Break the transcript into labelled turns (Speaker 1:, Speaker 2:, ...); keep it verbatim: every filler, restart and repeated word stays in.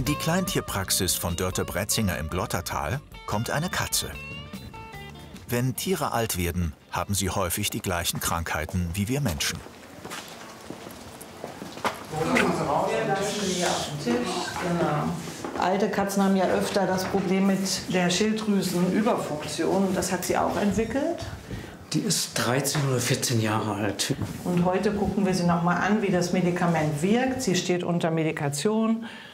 Speaker 1: die Kleintierpraxis von Dörte Brätzinger im Glottertal kommt eine Katze. Wenn Tiere alt werden, haben sie häufig die gleichen Krankheiten wie wir Menschen.
Speaker 2: Wir lassen die auf den Tisch. Genau. Alte Katzen haben ja öfter das Problem mit der Schilddrüsenüberfunktion. Das hat sie auch entwickelt.
Speaker 3: Die ist dreizehn oder vierzehn Jahre alt.
Speaker 2: Und heute gucken wir sie noch mal an, wie das Medikament wirkt. Sie steht unter Medikation.